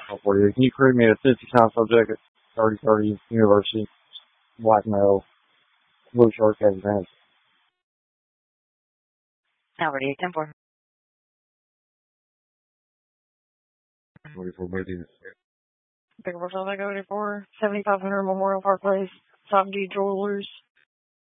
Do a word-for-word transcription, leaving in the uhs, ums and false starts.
Oh, for you. Can you create me a fifty time subject at thirty thirty University, black male, blue shirt, khaki pants? Albert eight ten four. forty-four Brady. Pick up ourselves like eighty-four, seventy-five hundred Memorial Park Place, Top D Jewelers.